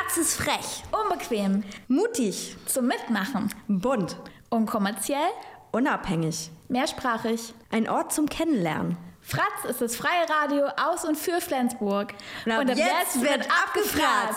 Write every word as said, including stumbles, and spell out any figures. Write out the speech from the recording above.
Fratz ist frech, unbequem, mutig, zum Mitmachen, bunt, unkommerziell, unabhängig, mehrsprachig. Ein Ort zum Kennenlernen. Fratz ist das freie Radio aus und für Flensburg. Und ab, und ab jetzt, jetzt wird abgefratzt.